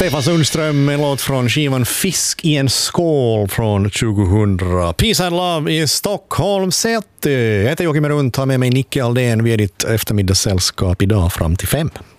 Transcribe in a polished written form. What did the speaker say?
Stefan Sundström, en låt från skivan Fisk i en skål från 2000. Peace and Love i Stockholm. Jag heter Joakim Runt, har med mig Nicke Aldén. Vi är ditt eftermiddagssällskap idag fram till 5.